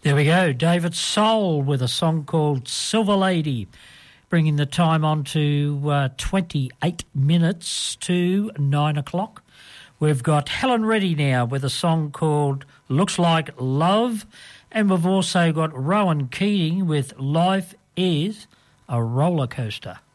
There we go, David Soul with a song called Silver Lady, bringing the time on to 28 minutes to 9 o'clock. We've got Helen Reddy now with a song called Looks Like Love, and we've also got Rowan Keating with Life is a Roller Coaster.